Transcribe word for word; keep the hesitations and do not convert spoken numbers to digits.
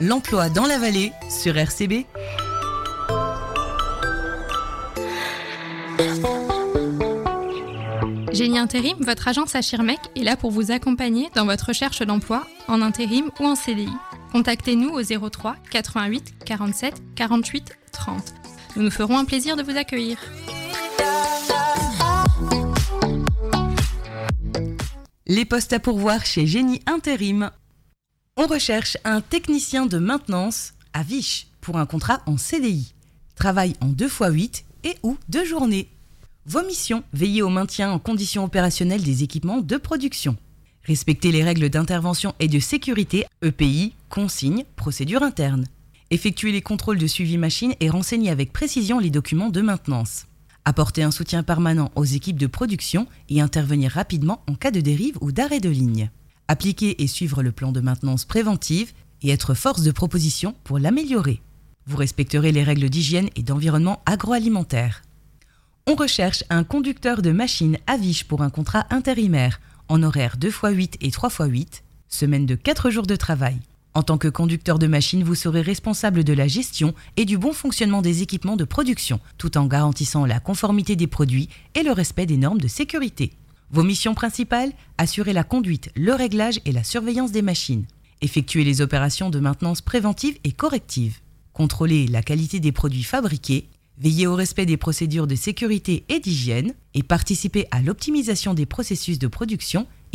l'emploi dans la vallée sur R C B. Génie Intérim, votre agence à Schirmeck est là pour vous accompagner dans votre recherche d'emploi en intérim ou en C D I. Contactez-nous au zéro trois quatre-vingt-huit quarante-sept quarante-huit trente. Nous nous ferons un plaisir de vous accueillir. Les postes à pourvoir chez Génie Intérim. On recherche un technicien de maintenance à Viche pour un contrat en C D I. Travail en deux fois huit et ou deux journées. Vos missions, veiller au maintien en conditions opérationnelles des équipements de production. Respecter les règles d'intervention et de sécurité, E P I, consignes, procédures internes. Effectuer les contrôles de suivi machine et renseigner avec précision les documents de maintenance. Apporter un soutien permanent aux équipes de production et intervenir rapidement en cas de dérive ou d'arrêt de ligne. Appliquer et suivre le plan de maintenance préventive et être force de proposition pour l'améliorer. Vous respecterez les règles d'hygiène et d'environnement agroalimentaire. On recherche un conducteur de machine à Viche pour un contrat intérimaire en horaire deux fois huit et trois fois huit, semaine de quatre jours de travail. En tant que conducteur de machine, vous serez responsable de la gestion et du bon fonctionnement des équipements de production, tout en garantissant la conformité des produits et le respect des normes de sécurité. Vos missions principales, assurer la conduite, le réglage et la surveillance des machines. Effectuer les opérations de maintenance préventive et corrective. Contrôler la qualité des produits fabriqués. Veiller au respect des procédures de sécurité et d'hygiène et participer à l'optimisation des processus de production